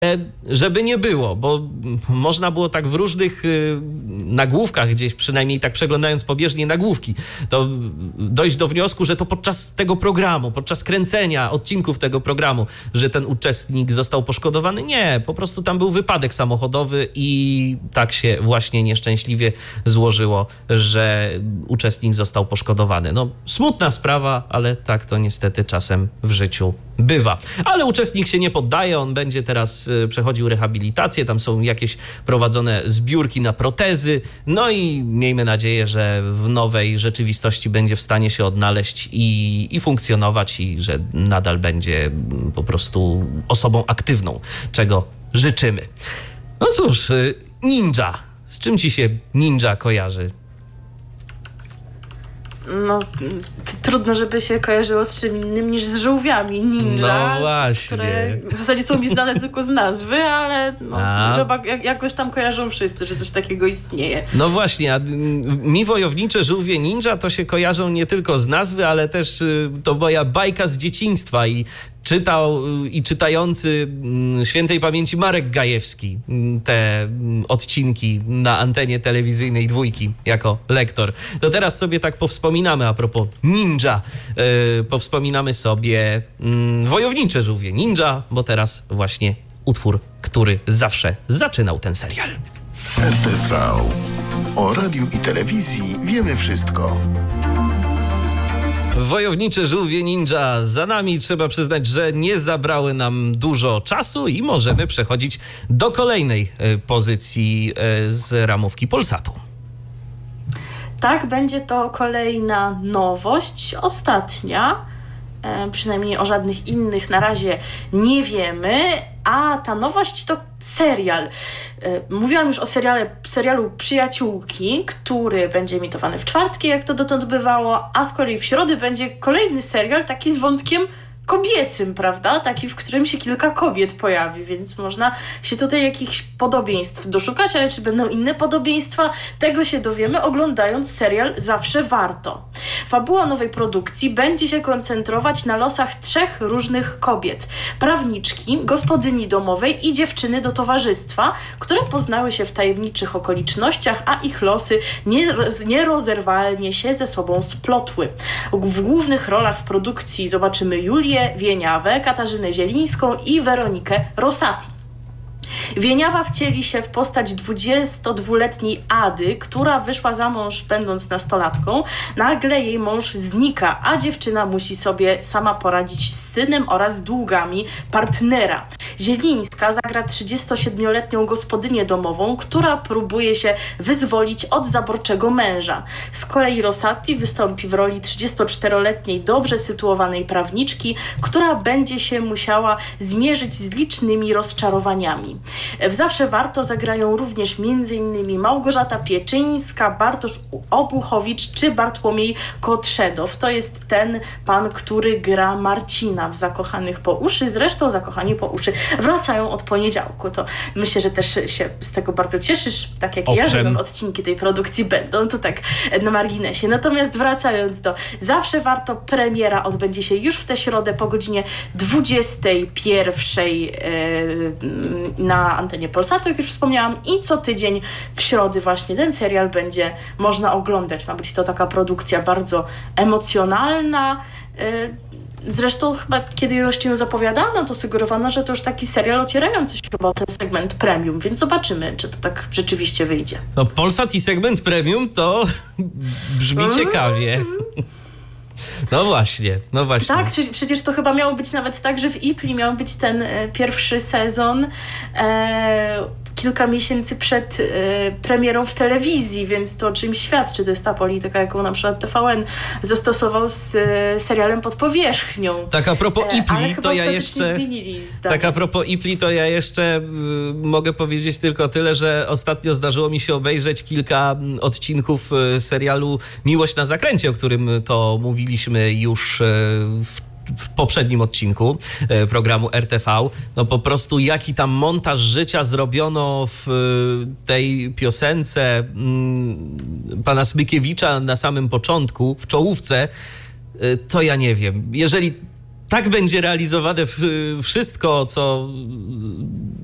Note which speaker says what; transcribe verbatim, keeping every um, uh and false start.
Speaker 1: żeby nie było, bo można było tak w różnych nagłówkach, gdzieś przynajmniej tak przeglądając pobieżnie nagłówki, to dojść do wniosku, że to podczas tego programu, podczas kręcenia odcinków tego programu, że ten uczestnik został poszkodowany. Nie, po prostu tam był wypadek samochodowy i tak się właśnie nieszczęśliwie złożyło, że uczestnik został poszkodowany. No, smutna sprawa, ale tak to niestety czasem w życiu bywa. Ale uczestnik się nie poddaje, on będzie teraz przechodził rehabilitację, tam są jakieś prowadzone zbiórki na protezy, no i miejmy nadzieję, że w nowej rzeczywistości będzie w stanie się odnaleźć i, i funkcjonować i że nadal będzie po prostu osobą aktywną, czego życzymy. No cóż, ninja. Z czym ci się ninja kojarzy?
Speaker 2: No, t- trudno, żeby się kojarzyło z czym innym niż z żółwiami. Ninja,
Speaker 1: no właśnie,
Speaker 2: które w zasadzie są mi znane tylko z nazwy, ale no, chyba jak, jakoś tam kojarzą wszyscy, że coś takiego istnieje.
Speaker 1: No właśnie, a mi wojownicze żółwie ninja to się kojarzą nie tylko z nazwy, ale też to moja bajka z dzieciństwa i czytał i czytający świętej pamięci Marek Gajewski te odcinki na antenie telewizyjnej Dwójki jako lektor. To teraz sobie tak powspominamy a propos ninja. Yy, powspominamy sobie yy, wojownicze żółwie ninja, bo teraz właśnie utwór, który zawsze zaczynał ten serial.
Speaker 3: R T V. O radiu i telewizji wiemy wszystko.
Speaker 1: Wojownicze żółwie ninja za nami. Trzeba przyznać, że nie zabrały nam dużo czasu i możemy przechodzić do kolejnej pozycji z ramówki Polsatu.
Speaker 2: Tak, będzie to kolejna nowość, ostatnia. E, przynajmniej o żadnych innych na razie nie wiemy, a ta nowość to serial. E, mówiłam już o seriale, serialu Przyjaciółki, który będzie emitowany w czwartki, jak to dotąd bywało, a z kolei w środę będzie kolejny serial, taki z wątkiem kobiecym, prawda? Taki, w którym się kilka kobiet pojawi, więc można się tutaj jakichś podobieństw doszukać, ale czy będą inne podobieństwa? Tego się dowiemy, oglądając serial Zawsze Warto. Fabuła nowej produkcji będzie się koncentrować na losach trzech różnych kobiet. Prawniczki, gospodyni domowej i dziewczyny do towarzystwa, które poznały się w tajemniczych okolicznościach, a ich losy nieroz, nierozerwalnie się ze sobą splotły. W głównych rolach w produkcji zobaczymy Julię Wieniawę, Katarzynę Zielińską i Weronikę Rosati. Wieniawa wcieli się w postać dwudziestodwuletniej Ady, która wyszła za mąż będąc nastolatką. Nagle jej mąż znika, a dziewczyna musi sobie sama poradzić z synem oraz długami partnera. Zielińska zagra trzydziestosiedmioletnią gospodynię domową, która próbuje się wyzwolić od zaborczego męża. Z kolei Rosati wystąpi w roli trzydziestoczteroletniej dobrze sytuowanej prawniczki, która będzie się musiała zmierzyć z licznymi rozczarowaniami. W Zawsze Warto zagrają również m.in. Małgorzata Pieczyńska, Bartosz Obuchowicz czy Bartłomiej Kotrzedow. To jest ten pan, który gra Marcina w Zakochanych po uszy. Zresztą Zakochani po uszy wracają od poniedziałku. To myślę, że też się z tego bardzo cieszysz, tak jak Owszem. ja, że odcinki tej produkcji będą. To tak na marginesie. Natomiast wracając do Zawsze Warto, premiera odbędzie się już w tę środę po godzinie dwudziestej pierwszej yy, na antenie Polsatu, jak już wspomniałam, i co tydzień w środę właśnie ten serial będzie można oglądać. Ma być to taka produkcja bardzo emocjonalna. Zresztą chyba kiedy jeszcze ją zapowiadano, to sugerowano, że to już taki serial ocierający się chyba o ten segment premium, więc zobaczymy, czy to tak rzeczywiście wyjdzie.
Speaker 1: No Polsat i segment premium to brzmi mm. ciekawie. No właśnie, no właśnie.
Speaker 2: Tak, przecież to chyba miało być nawet tak, że w I P L I miał być ten e, pierwszy sezon e, kilka miesięcy przed e, premierą w telewizji, więc to o czym świadczy. To jest ta polityka, jaką na przykład T V N zastosował z e, serialem Pod powierzchnią.
Speaker 1: Tak a propos I P L I,
Speaker 2: e,
Speaker 1: to ja jeszcze... Tak a propos I P L I, to ja jeszcze y, mogę powiedzieć tylko tyle, że ostatnio zdarzyło mi się obejrzeć kilka odcinków y, serialu Miłość na zakręcie, o którym to mówiliśmy już y, w w poprzednim odcinku programu R T V. No po prostu jaki tam montaż życia zrobiono w tej piosence pana Smykiewicza na samym początku, w czołówce, to ja nie wiem. Jeżeli tak będzie realizowane wszystko, co